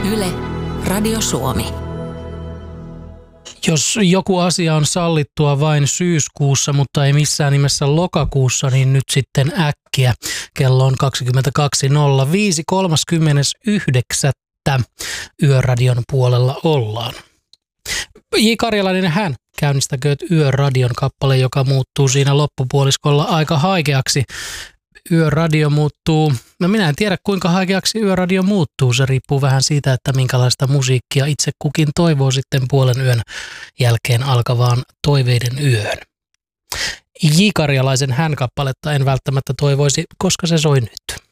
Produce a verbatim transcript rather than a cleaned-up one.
Yle, Radio Suomi. Jos joku asia on sallittua vain syyskuussa, mutta ei missään nimessä lokakuussa, niin nyt sitten äkkiä. Kello on kaksikymmentäkaksi nolla viisi kolmaskymmenesyhdeksäs Yöradion puolella ollaan. J. Karjalainen hän käynnistäkööt Yöradion kappale, joka muuttuu siinä loppupuoliskolla aika haikeaksi. Yöradio muuttuu, no minä en tiedä kuinka haikeaksi Yöradio muuttuu, se riippuu vähän siitä, että minkälaista musiikkia itse kukin toivoo sitten puolen yön jälkeen alkavaan toiveiden yöhön. J. Karjalaisen hän kappaletta en välttämättä toivoisi, koska se soi nyt.